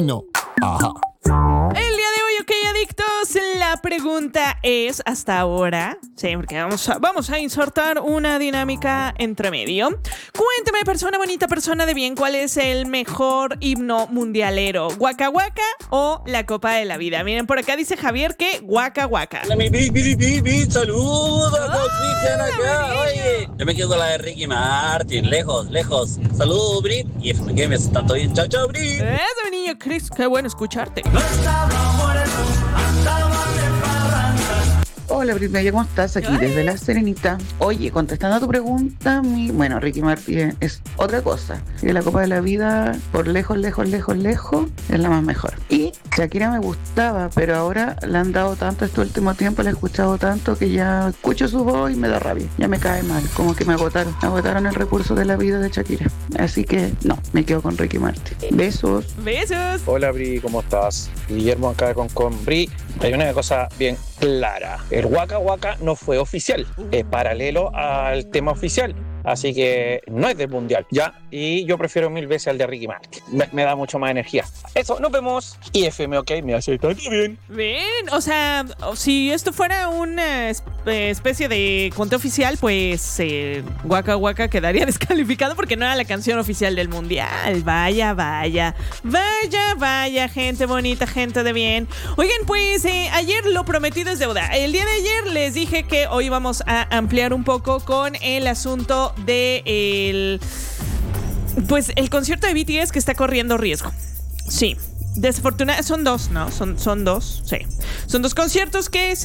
No. Ajá. El día de hoy, ok, adictos, la pregunta es hasta ahora, sí, porque vamos a insertar una dinámica entre medio. Cuéntame, persona bonita, persona de bien, ¿cuál es el mejor himno mundialero? ¿Waka Waka o la Copa de la Vida? Miren, por acá dice Javier que Waka Waka. Hola, mi saludos, Cristian acá. Oye, yo me quedo con la de Ricky Martin, lejos. Saludos, Brit. Y FMK me hace tanto bien. Chao, chao, Brit. Eso, mi niño Chris, qué bueno escucharte. Hola Britney, ¿cómo estás? Aquí desde La Serenita. Oye, contestando a tu pregunta, bueno, Ricky Martin es otra cosa. Que la Copa de la Vida, por lejos, es la más mejor. Y Shakira me gustaba, pero ahora la han dado tanto este último tiempo, la he escuchado tanto que ya escucho su voz y me da rabia. Ya me cae mal, como que me agotaron el recurso de la vida de Shakira. Así que no, me quedo con Ricky Martin. Besos. Besos. Hola Bri, ¿cómo estás? Guillermo acá con Bri. Hay una cosa bien clara. El Waka Waka no fue oficial, es paralelo al tema oficial. Así que no es del mundial, ¿ya? Y yo prefiero 1000 veces al de Ricky Martin. Me da mucho más energía. Eso, nos vemos. Y FMK me hace todo bien. Bien, o sea, si esto fuera una especie de conteo oficial, pues Waka Waka quedaría descalificado porque no era la canción oficial del mundial. Vaya, gente bonita, gente de bien. Oigan, pues ayer lo prometido es deuda. El día de ayer les dije que hoy vamos a ampliar un poco con el asunto de el concierto de BTS que está corriendo riesgo. Sí, desafortunadamente son dos, ¿no? Son dos, sí. Son dos conciertos que